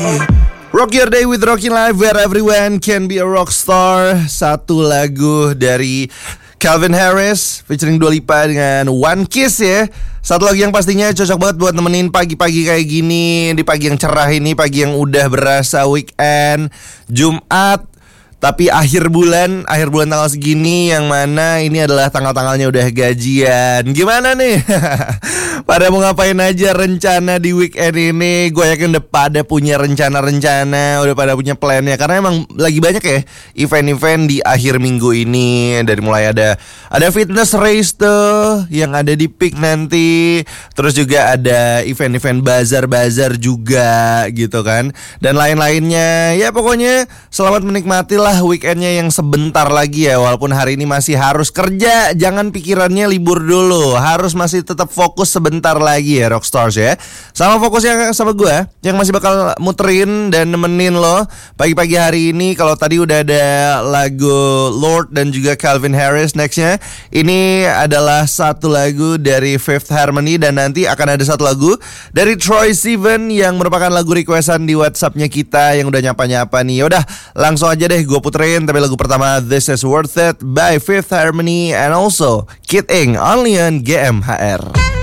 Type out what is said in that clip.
Rock Your Day with Rockin' Life, where everyone can be a rock star. Satu lagu dari Calvin Harris featuring Dua Lipa dengan One Kiss ya. Satu lagu yang pastinya cocok banget buat nemenin pagi-pagi kayak gini. Di pagi yang cerah ini, pagi yang udah berasa weekend, Jumat, tapi akhir bulan tanggal segini, yang mana ini adalah tanggal-tanggalnya udah gajian. Gimana nih? Pada mau ngapain aja rencana di weekend ini? Gue yakin udah pada punya rencana-rencana, udah pada punya plannya. Karena emang lagi banyak ya event-event di akhir minggu ini. Dari mulai ada fitness race tuh yang ada di Peak nanti. Terus juga ada event-event bazar-bazar juga gitu kan. Dan lain-lainnya. Ya pokoknya selamat menikmati lah weekendnya yang sebentar lagi ya. Walaupun hari ini masih harus kerja, jangan pikirannya libur dulu. Harus masih tetap fokus sebentar lagi ya Rockstars ya. Sama fokusnya sama gue yang masih bakal muterin dan nemenin lo pagi-pagi hari ini. Kalau tadi udah ada lagu Lord dan juga Calvin Harris, nextnya ini adalah satu lagu dari Fifth Harmony. Dan nanti akan ada satu lagu dari Troye Sivan yang merupakan lagu requestan di WhatsAppnya kita yang udah nyapa-nyapa nih. Yaudah langsung aja deh gue puterin. Tapi lagu pertama This Is Worth It by Fifth Harmony and also Kid Ink only on GMHR.